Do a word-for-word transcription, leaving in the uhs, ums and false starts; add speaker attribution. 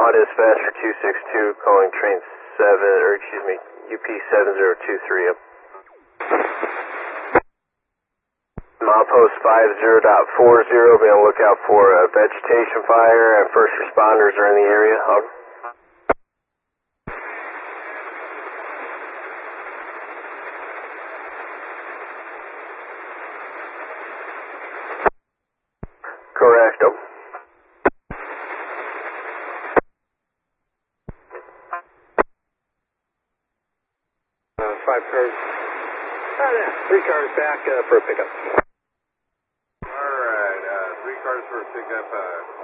Speaker 1: Omaha Dispatcher two six two calling train seven, or excuse me, U P seven zero two three up. Milepost five zero dot four zero, be on the lookout for a vegetation fire and first responders are in the area. Over. Correct. Oh.
Speaker 2: Uh, five cars. Oh, yeah. Three cars back uh, for a pickup.
Speaker 3: All right. Uh, three cars for a pickup. Uh,